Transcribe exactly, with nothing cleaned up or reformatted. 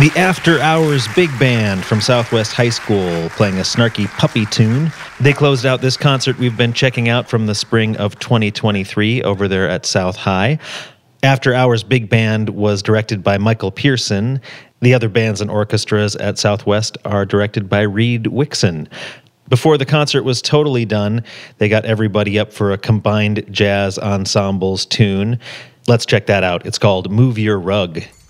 The After Hours Big Band from Southwest High School playing a snarky puppy tune. They closed out this concert we've been checking out from the spring of twenty twenty-three over there at South High. After Hours Big Band was directed by Michael Pearson. The other bands and orchestras at Southwest are directed by Reed Wixson. Before the concert was totally done, they got everybody up for a combined jazz ensembles tune. Let's check that out. It's called Move Your Rug.